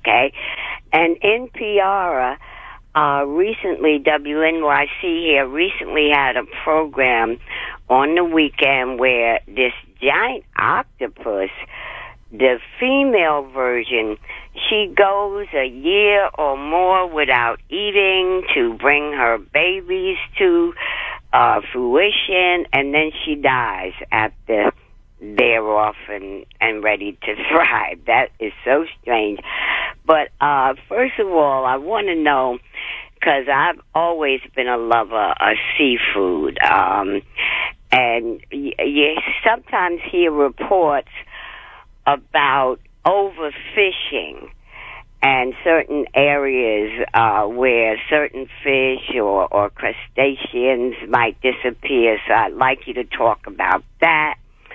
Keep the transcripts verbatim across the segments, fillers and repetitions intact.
okay? And in Piara, uh, recently, W N Y C here recently had a program on the weekend where this giant octopus, the female version, she goes a year or more without eating to bring her babies to uh, fruition, and then she dies after they're off and, and ready to thrive. That is so strange. But uh, first of all, I want to know, because I've always been a lover of seafood, um, and you, you sometimes hear reports about overfishing and certain areas uh, where certain fish or, or crustaceans might disappear. So I'd like you to talk about that.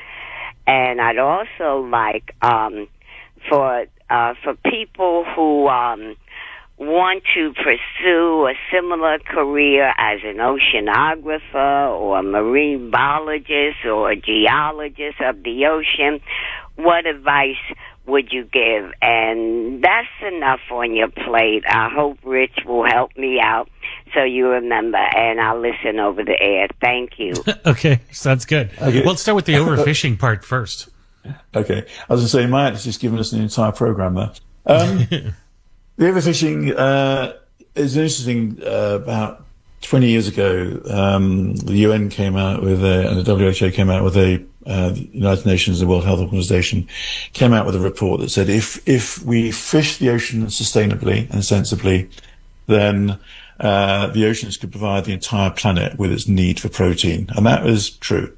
And I'd also like um, for uh, for people who um, want to pursue a similar career as an oceanographer or a marine biologist or a geologist of the ocean, what advice would you give? And that's enough on your plate. I hope Rich will help me out so you remember, and I'll listen over the air. Thank you. Okay, sounds good. Okay. Well, let's start with the overfishing part first. Okay. I was going to say, Matt has just given us an entire program there. Um, the overfishing uh, is interesting. Uh, about twenty years ago, um, the U N came out with a, and the W H O came out with a, uh, the United Nations, the World Health Organization, came out with a report that said if, if we fish the ocean sustainably and sensibly, then uh, the oceans could provide the entire planet with its need for protein. And that was true.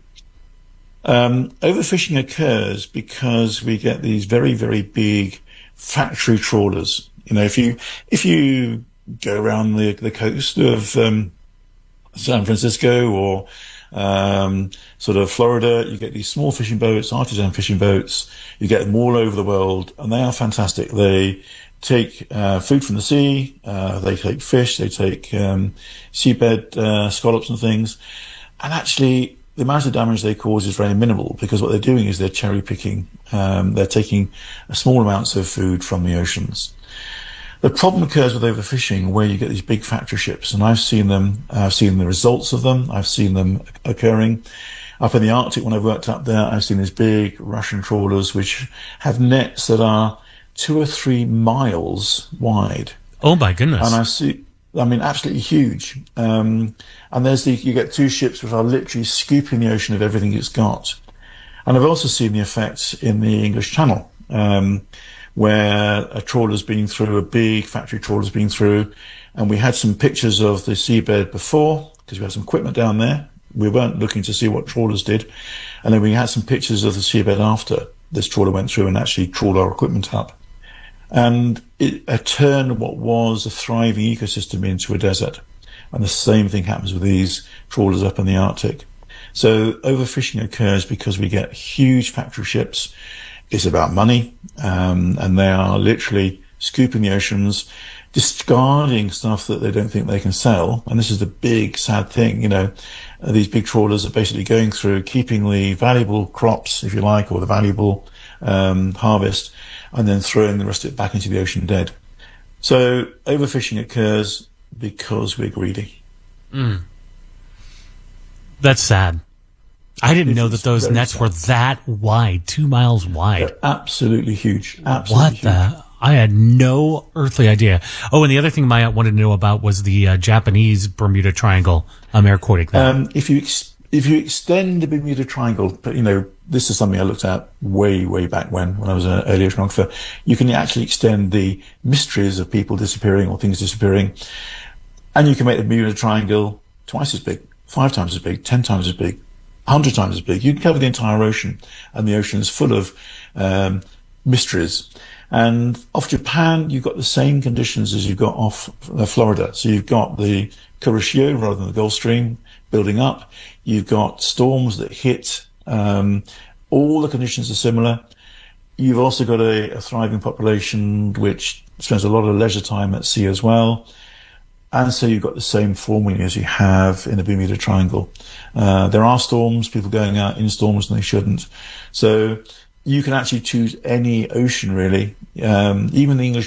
Um, overfishing occurs because we get these very, very big factory trawlers. You know, if you, if you go around the, the coast of, um, San Francisco or, um, sort of Florida, you get these small fishing boats, artisan fishing boats. You get them all over the world, and they are fantastic. They take, uh, food from the sea, uh, they take fish, they take, um, seabed, uh, scallops and things. And actually, the amount of damage they cause is very minimal because what they're doing is they're cherry picking. Um, they're taking small amounts of food from the oceans. The problem occurs with overfishing where you get these big factory ships, and I've seen them, I've seen the results of them, I've seen them occurring. Up in the Arctic, when I've worked up there, I've seen these big Russian trawlers which have nets that are two or three miles wide. Oh my goodness. And I see, I mean, absolutely huge. Um, and there's the, you get two ships which are literally scooping the ocean of everything it's got. And I've also seen the effects in the English Channel, um, where a trawler's been through, a big factory trawler's been through, and we had some pictures of the seabed before, because we had some equipment down there. We weren't looking to see what trawlers did. And then we had some pictures of the seabed after this trawler went through and actually trawled our equipment up. And it, it turned what was a thriving ecosystem into a desert. And the same thing happens with these trawlers up in the Arctic. So overfishing occurs because we get huge factory ships. It's about money, um, and they are literally scooping the oceans, discarding stuff that they don't think they can sell. And this is the big sad thing, you know, uh, these big trawlers are basically going through, keeping the valuable crops, if you like, or the valuable um, harvest, and then throwing the rest of it back into the ocean dead. So overfishing occurs because we're greedy. Mm. That's sad. I didn't It's know that those nets sad. were that wide, two miles wide. They're absolutely huge. Absolutely What huge. the? I had no earthly idea. Oh, and the other thing Maya wanted to know about was the uh, Japanese Bermuda Triangle. I'm air quoting that. Um, if you ex- if you extend the Bermuda Triangle, but you know, this is something I looked at way, way back when, when I was an early oceanographer. You can actually extend the mysteries of people disappearing or things disappearing, and you can make the Bermuda Triangle twice as big, five times as big, ten times as big, a hundred times as big. You can cover the entire ocean, and the ocean is full of um, mysteries. And off Japan, you've got the same conditions as you've got off uh, Florida. So you've got the Kuroshio rather than the Gulf Stream building up. You've got storms that hit. Um, all the conditions are similar. You've also got a, a thriving population which spends a lot of leisure time at sea as well. And so you've got the same formula as you have in the Bermuda Triangle. Uh, there are storms, people going out in storms and they shouldn't. So you can actually choose any ocean, really. Um, even the English Channel,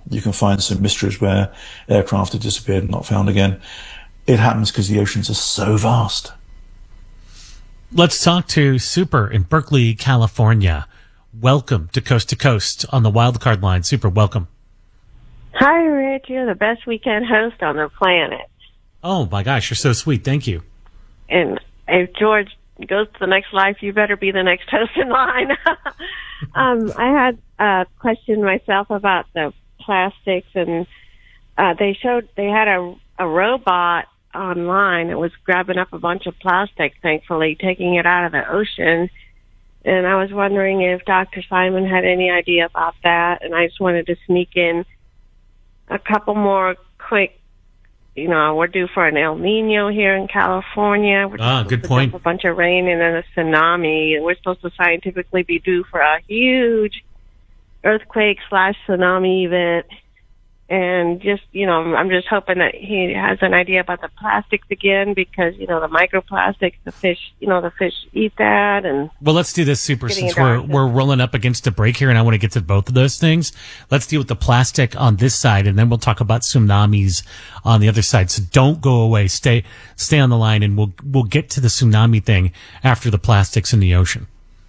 You can find some mysteries where aircraft have disappeared and not found again. It happens because the oceans are so vast. Let's talk to Super in Berkeley, California. Welcome to Coast to Coast on the Wildcard line. Super, welcome. Hi, Rich. You're the best weekend host on the planet. Oh, my gosh. You're so sweet. Thank you. And if George goes to the next life, you better be the next host in line. um, I had a question myself about the plastics, and uh, they showed they had a, a robot online that was grabbing up a bunch of plastic, thankfully, taking it out of the ocean. And I was wondering if Doctor Simon had any idea about that, and I just wanted to sneak in a couple more quick. You know, we're due for an El Nino here in California. We're ah, good point. A bunch of rain and then a tsunami. We're supposed to scientifically be due for a huge earthquake slash tsunami event. And just, you know, I'm just hoping that he has an idea about the plastics again, because, you know, the microplastics, the fish, you know, the fish eat that. And well, let's do this, Super, since we're, we're rolling up against a break here, and I want to get to both of those things. Let's deal with the plastic on this side, and then we'll talk about tsunamis on the other side. So don't go away. Stay, stay on the line, and we'll, we'll get to the tsunami thing after the plastics in the ocean.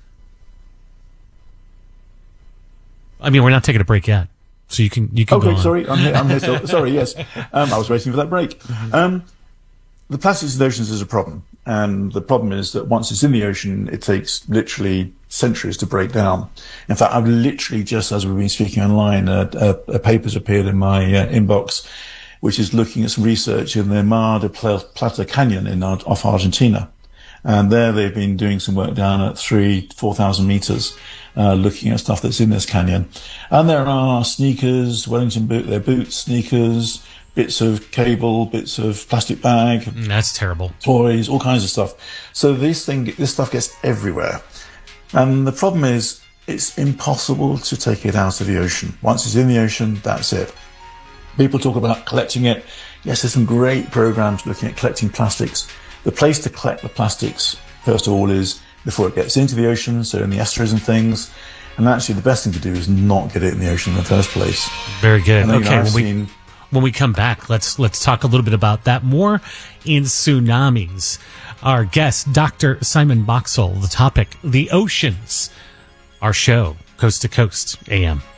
I mean, we're not taking a break yet. So you can you can okay, go on. sorry, I'm here. I'm here still. Sorry, yes, um, I was waiting for that break. Um, the plastics in the oceans is a problem, and the problem is that once it's in the ocean, it takes literally centuries to break down. In fact, I've literally just as we've been speaking online, a, a, a paper's appeared in my uh, inbox, which is looking at some research in the Mar del Plata Canyon in off Argentina. And there they've been doing some work down at three, four thousand meters, uh, looking at stuff that's in this canyon. And there are sneakers, Wellington boot, their boots, sneakers, bits of cable, bits of plastic bag. Mm, that's terrible. Toys, all kinds of stuff. So this thing, this stuff gets everywhere. And the problem is, it's impossible to take it out of the ocean. Once it's in the ocean, that's it. People talk about collecting it. Yes, there's some great programs looking at collecting plastics. The place to collect the plastics, first of all, is before it gets into the ocean, so in the estuaries and things. And actually, the best thing to do is not get it in the ocean in the first place. Very good. And then, okay, you know, when, seen... we, when we come back, let's let's talk a little bit about that more in tsunamis. Our guest, Doctor Simon Boxall. The topic, the oceans. Our show, Coast to Coast A M.